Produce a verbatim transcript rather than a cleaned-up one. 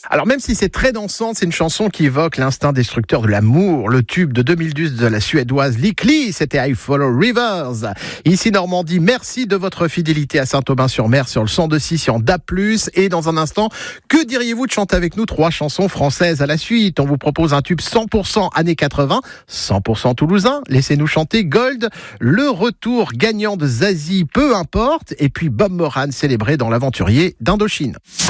Alors même si c'est très dansant, c'est une chanson qui évoque l'instinct destructeur de l'amour. Le tube de deux mille douze de la Suédoise Lykkli, c'était I Follow Rivers. Ici Normandie, merci de votre fidélité à Saint-Aubin-sur-Mer sur le cent deux virgule six et en D A B plus. Et dans un instant, que diriez-vous de chanter avec nous trois chansons françaises à la suite? On vous propose un tube cent pour cent années quatre-vingts, cent pour cent toulousain. Laissez-nous chanter Gold, le retour gagnant de Zazie, peu importe. Et puis Bob Moran célébré dans l'Aventurier d'Indochine.